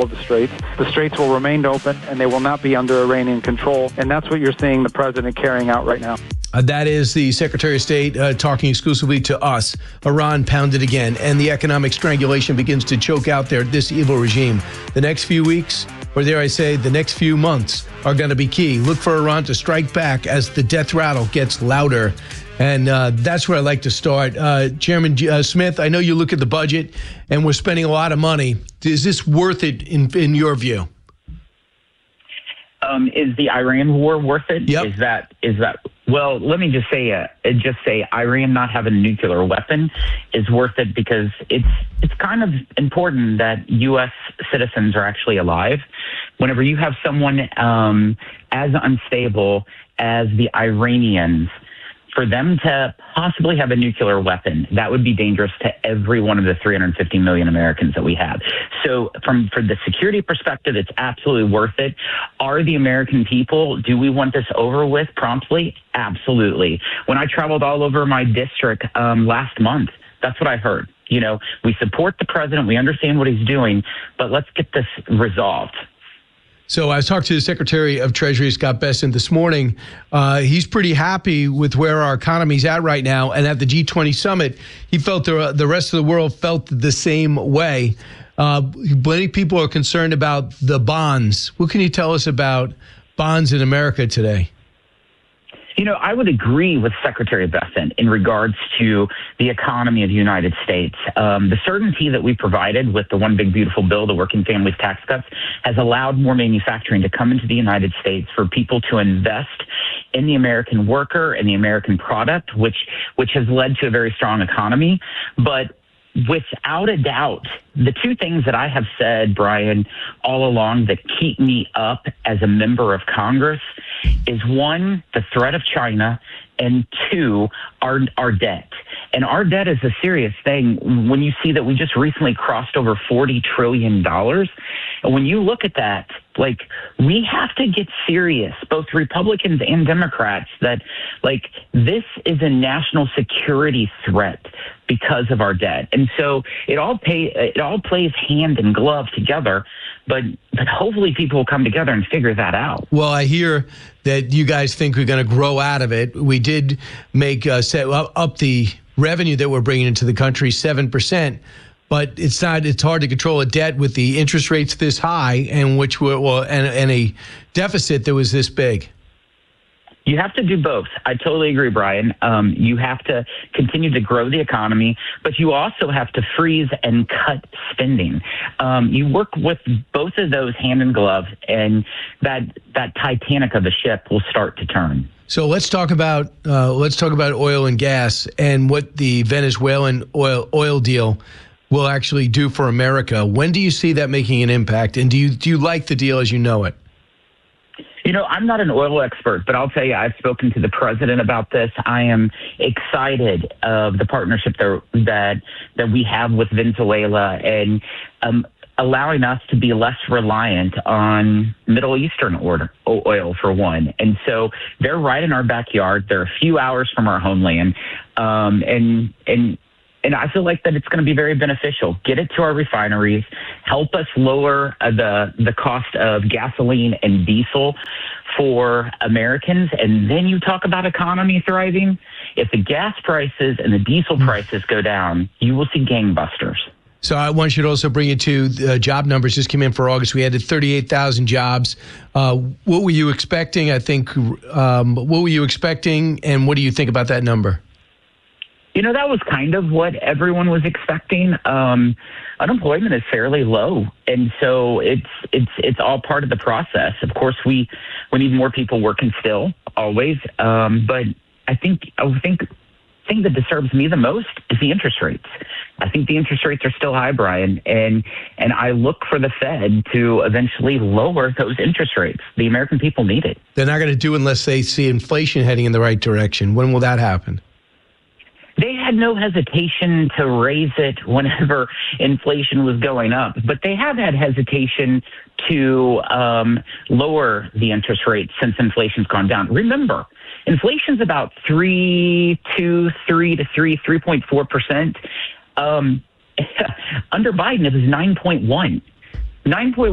of the Straits. The Straits will remain open, and they will not be under Iranian control, and that's what you're seeing the president carrying out right now. That is the Secretary of State talking exclusively to us. Iran pounded again, and the economic strangulation begins to choke out this evil regime. The next few weeks, or dare I say, the next few months are going to be key. Look for Iran to strike back as the death rattle gets louder. And that's where I'd like to start. Chairman Smith, I know you look at the budget, and we're spending a lot of money. Is this worth it in your view? Is the Iran war worth it? Yep. Is that? Well, let me just say Iran not having a nuclear weapon is worth it because it's kind of important that U.S. citizens are actually alive. Whenever you have someone as unstable as the Iranians, for them to possibly have a nuclear weapon, that would be dangerous to every one of the 350 million Americans that we have. So for the security perspective, it's absolutely worth it. Are the American people, do we want this over with promptly? Absolutely. When I traveled all over my district last month, that's what I heard. You know, we support the president, we understand what he's doing, but let's get this resolved. So I was talking to the Secretary of Treasury, Scott Bessent, this morning. He's pretty happy with where our economy's at right now. And at the G20 summit, he felt the rest of the world felt the same way. Many people are concerned about the bonds. What can you tell us about bonds in America today? You know, I would agree with Secretary Bessent in regards to the economy of the United States. The certainty that we provided with the One Big Beautiful Bill, the Working Families Tax Cuts, has allowed more manufacturing to come into the United States for people to invest in the American worker and the American product, which has led to a very strong economy. But without a doubt, the two things that I have said, Brian, all along that keep me up as a member of Congress is one, the threat of China, and two, our debt. And our debt is a serious thing when you see that we just recently crossed over $40 trillion. And when you look at that, like, we have to get serious, both Republicans and Democrats, that, like, this is a national security threat because of our debt. And so it all plays hand in glove together, but hopefully people will come together and figure that out. Well, I hear that you guys think we're going to grow out of it. We did make set up the revenue that we're bringing into the country 7%, but it's hard to control a debt with the interest rates this high and and a deficit that was this big. You have to do both. I totally agree, Brian. You have to continue to grow the economy, but you also have to freeze and cut spending. You work with both of those hand in glove, and that Titanic of a ship will start to turn. So let's talk about oil and gas and what the Venezuelan oil deal will actually do for America. When do you see that making an impact? And do you like the deal as you know it? You know, I'm not an oil expert, but I'll tell you, I've spoken to the president about this. I am excited of the partnership that we have with Venezuela and allowing us to be less reliant on Middle Eastern oil, for one. And so they're right in our backyard. They're a few hours from our homeland. And I feel like that it's going to be very beneficial. Get it to our refineries, help us lower the cost of gasoline and diesel for Americans. And then you talk about economy thriving. If the gas prices and the diesel prices go down, you will see gangbusters. So I want you to also bring it to job numbers just came in for August. We added 38,000 jobs. What were you expecting? What were you expecting? And what do you think about that number? You know, that was kind of what everyone was expecting. Unemployment is fairly low, and so it's all part of the process. Of course, we need more people working still, always. But I think the thing that disturbs me the most is the interest rates. I think the interest rates are still high, Brian, and I look for the Fed to eventually lower those interest rates. The American people need it. They're not going to do unless they see inflation heading in the right direction. When will that happen? They had no hesitation to raise it whenever inflation was going up, but they have had hesitation to lower the interest rate since inflation's gone down. Remember, inflation's about 3.4%. Under Biden, it was 9.1. 9.1